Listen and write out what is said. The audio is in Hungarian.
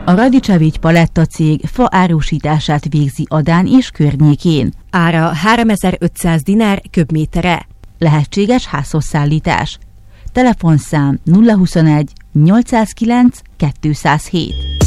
A Radicevics Paletta cég fa árusítását végzi Adán és környékén. Ára 3500 dinár köbméterre. Lehetséges házhozszállítás. Telefonszám 021 809 207.